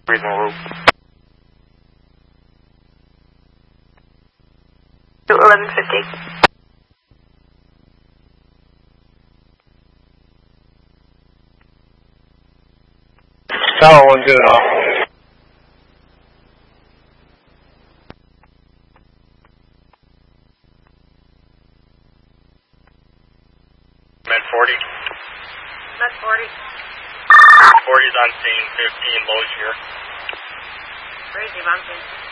Reasonable loop. 1150. Tower 1 good off. Med 40. Med 40. 40's on scene, 15 lows here. Crazy mountain.